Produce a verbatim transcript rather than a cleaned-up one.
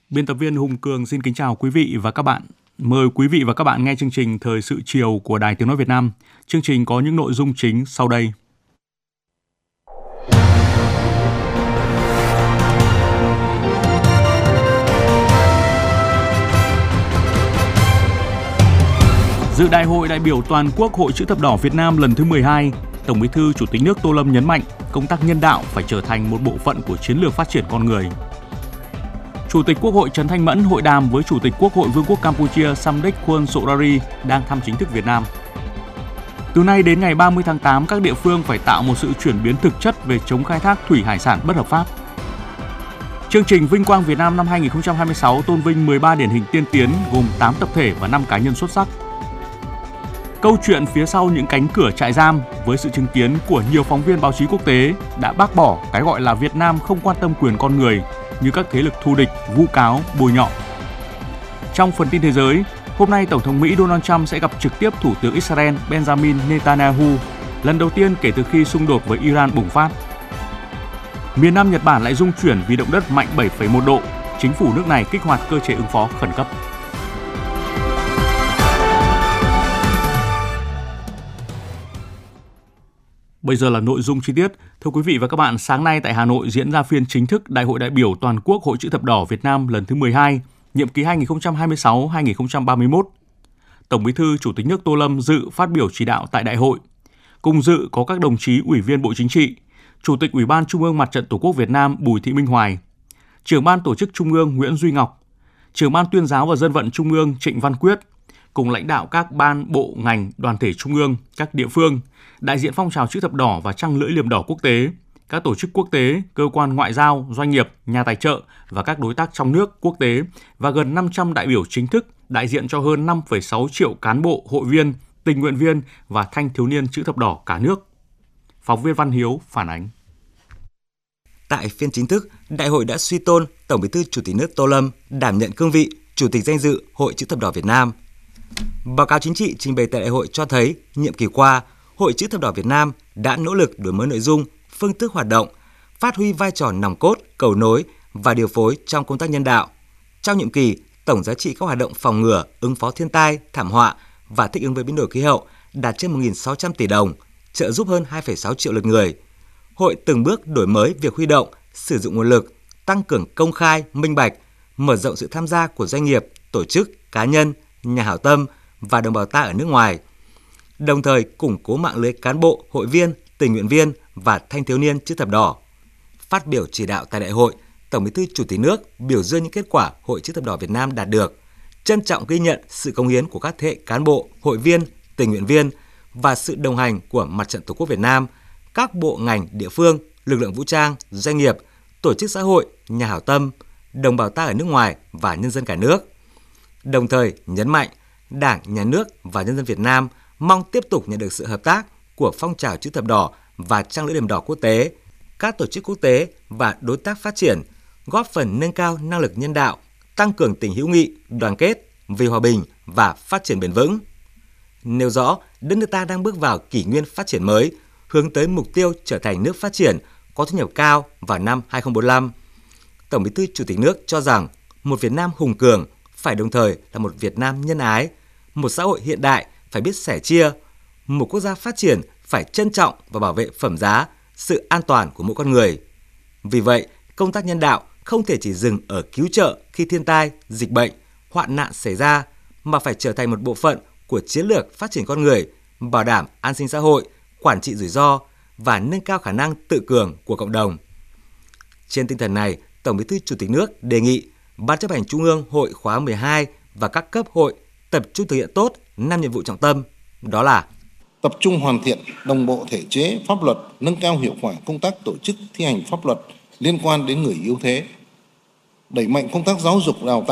Biên tập viên Hùng Cường xin kính chào quý vị và các bạn. Mời quý vị và các bạn nghe chương trình Thời sự chiều của Đài Tiếng nói Việt Nam. Chương trình có những nội dung chính sau đây. Dự Đại hội đại biểu toàn quốc Hội Chữ thập đỏ Việt Nam lần thứ mười hai, Tổng Bí thư Chủ tịch nước Tô Lâm nhấn mạnh công tác nhân đạo phải trở thành một bộ phận của chiến lược phát triển con người. Chủ tịch Quốc hội Trần Thanh Mẫn hội đàm với Chủ tịch Quốc hội Vương quốc Campuchia Samdech Khuôn Sorari đang thăm chính thức Việt Nam. Từ nay đến ngày ba mươi tháng tám, các địa phương phải tạo một sự chuyển biến thực chất về chống khai thác thủy hải sản bất hợp pháp. Chương trình Vinh quang Việt Nam năm hai không hai sáu tôn vinh mười ba điển hình tiên tiến gồm tám tập thể và năm cá nhân xuất sắc. Câu chuyện phía sau những cánh cửa trại giam với sự chứng kiến của nhiều phóng viên báo chí quốc tế đã bác bỏ cái gọi là Việt Nam không quan tâm quyền con người như các thế lực thù địch, vu cáo, bôi nhọ. Trong phần tin thế giới, hôm nay Tổng thống Mỹ Donald Trump sẽ gặp trực tiếp Thủ tướng Israel Benjamin Netanyahu lần đầu tiên kể từ khi xung đột với Iran bùng phát. Miền Nam Nhật Bản lại rung chuyển vì động đất mạnh bảy phẩy một độ, chính phủ nước này kích hoạt cơ chế ứng phó khẩn cấp. Bây giờ là nội dung chi tiết. Thưa quý vị và các bạn, sáng nay tại Hà Nội diễn ra phiên chính thức Đại hội đại biểu toàn quốc Hội Chữ thập đỏ Việt Nam lần thứ mười hai, nhiệm kỳ hai nghìn không trăm hai mươi sáu đến hai nghìn không trăm ba mươi mốt. Tổng Bí thư Chủ tịch nước Tô Lâm dự phát biểu chỉ đạo tại đại hội. Cùng dự có các đồng chí Ủy viên Bộ Chính trị, Chủ tịch Ủy ban Trung ương Mặt trận Tổ quốc Việt Nam Bùi Thị Minh Hoài, Trưởng ban Tổ chức Trung ương Nguyễn Duy Ngọc, Trưởng ban Tuyên giáo và Dân vận Trung ương Trịnh Văn Quyết, cùng lãnh đạo các ban, bộ, ngành, đoàn thể trung ương, các địa phương, đại diện phong trào chữ thập đỏ và trăng lưỡi liềm đỏ quốc tế, các tổ chức quốc tế, cơ quan ngoại giao, doanh nghiệp, nhà tài trợ và các đối tác trong nước, quốc tế và gần năm trăm đại biểu chính thức đại diện cho hơn năm phẩy sáu triệu cán bộ, hội viên, tình nguyện viên và thanh thiếu niên chữ thập đỏ cả nước. Phóng viên Văn Hiếu phản ánh. Tại phiên chính thức, đại hội đã suy tôn Tổng Bí thư Chủ tịch nước Tô Lâm đảm nhận cương vị Chủ tịch danh dự Hội Chữ thập đỏ Việt Nam. Báo cáo chính trị trình bày tại đại hội cho thấy, nhiệm kỳ qua, Hội Chữ thập đỏ Việt Nam đã nỗ lực đổi mới nội dung, phương thức hoạt động, phát huy vai trò nòng cốt, cầu nối và điều phối trong công tác nhân đạo. Trong nhiệm kỳ, tổng giá trị các hoạt động phòng ngừa, ứng phó thiên tai, thảm họa và thích ứng với biến đổi khí hậu đạt trên một nghìn sáu trăm tỷ đồng, trợ giúp hơn hai phẩy sáu triệu lượt người. Hội từng bước đổi mới việc huy động, sử dụng nguồn lực, tăng cường công khai, minh bạch, mở rộng sự tham gia của doanh nghiệp, tổ chức, cá nhân, nhà hảo tâm và đồng bào ta ở nước ngoài, đồng thời củng cố mạng lưới cán bộ, hội viên, tình nguyện viên và thanh thiếu niên chữ thập đỏ. Phát biểu chỉ đạo tại đại hội, Tổng Bí thư Chủ tịch nước biểu dương những kết quả Hội Chữ thập đỏ Việt Nam đạt được, trân trọng ghi nhận sự cống hiến của các thế hệ cán bộ, hội viên, tình nguyện viên và sự đồng hành của Mặt trận Tổ quốc Việt Nam, các bộ ngành địa phương, lực lượng vũ trang, doanh nghiệp, tổ chức xã hội, nhà hảo tâm, đồng bào ta ở nước ngoài và nhân dân cả nước. Đồng thời nhấn mạnh, Đảng, Nhà nước và nhân dân Việt Nam mong tiếp tục nhận được sự hợp tác của phong trào chữ thập đỏ và trăng lưỡi liềm đỏ quốc tế, các tổ chức quốc tế và đối tác phát triển, góp phần nâng cao năng lực nhân đạo, tăng cường tình hữu nghị, đoàn kết vì hòa bình và phát triển bền vững. Nêu rõ, đất nước ta đang bước vào kỷ nguyên phát triển mới, hướng tới mục tiêu trở thành nước phát triển có thu nhập cao vào năm hai không bốn lăm. Tổng Bí thư Chủ tịch nước cho rằng một Việt Nam hùng cường phải đồng thời là một Việt Nam nhân ái, một xã hội hiện đại phải biết sẻ chia, một quốc gia phát triển phải trân trọng và bảo vệ phẩm giá, sự an toàn của mỗi con người. Vì vậy, công tác nhân đạo không thể chỉ dừng ở cứu trợ khi thiên tai, dịch bệnh, hoạn nạn xảy ra, mà phải trở thành một bộ phận của chiến lược phát triển con người, bảo đảm an sinh xã hội, quản trị rủi ro và nâng cao khả năng tự cường của cộng đồng. Trên tinh thần này, Tổng Bí thư Chủ tịch nước đề nghị Ban chấp hành Trung ương Hội khóa mười hai và các cấp hội tập trung thực hiện tốt năm nhiệm vụ trọng tâm, đó là tập trung hoàn thiện đồng bộ thể chế pháp luật, nâng cao hiệu quả công tác tổ chức thi hành pháp luật liên quan đến người yếu thế, đẩy mạnh công tác giáo dục đào tạo